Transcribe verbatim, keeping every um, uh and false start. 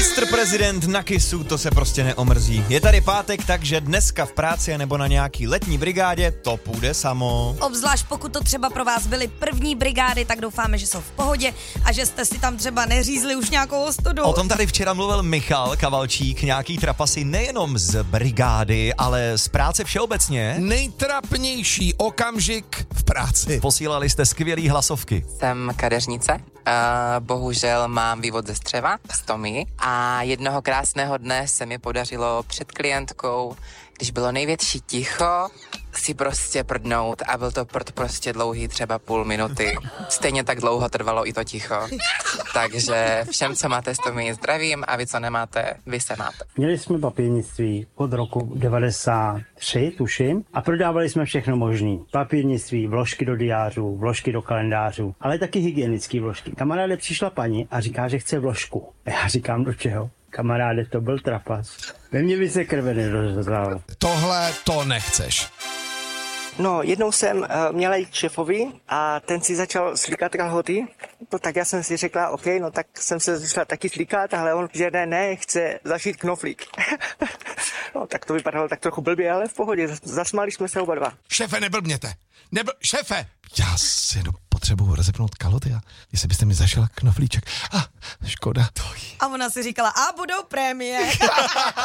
mistr prezident na kysu, to se prostě neomrzí. Je tady pátek, takže dneska v práci nebo na nějaký letní brigádě to půjde samo. Obzvlášť pokud to třeba pro vás byly první brigády, tak doufáme, že jsou v pohodě a že jste si tam třeba neřízli už nějakou ostudu. O tom tady včera mluvil Michal Kavalčík, nějaký trapasy nejenom z brigády, ale z práce všeobecně. Nejtrapnější okamžik v práci. Posílali jste skvělý hlasovky. Jsem kadeřnice, uh, bohužel mám vývod ze střeva, stomii, a jednoho krásného dne se mi podařilo před klientkou, když bylo největší ticho, si prostě prdnout a byl to prd prostě dlouhý třeba půl minuty. Stejně tak dlouho trvalo i to ticho. Takže všem, co máte stomii, zdravím, a vy, co nemáte, vy se máte. Měli jsme papírnictví od roku devadesát tři, tuším, a prodávali jsme všechno možný. Papírnictví, vložky do diářů, vložky do kalendářů, ale taky hygienické vložky. Kamaráde, přišla paní a říká, že chce vložku. Já říkám, do čeho? Kamaráde, to byl trapas. Ve mně by se krve nerozřezalo. Tohle to nechceš. No, jednou jsem uh, měla jít k šéfovi a ten si začal slíkat kalhoty. No, tak já jsem si řekla, OK, no tak jsem se začala taky slíkat, ale on, že ne, ne, chce zašít knoflík. No, tak to vypadalo tak trochu blbě, ale v pohodě, zasmáli jsme se oba dva. Šéfe, neblbněte. Nebl... Šéfe! Já si jenom potřebuji rozepnout kalhoty a jestli byste mi zašel knoflíček. A ah, škoda. A ona si říkala, a budou prémie.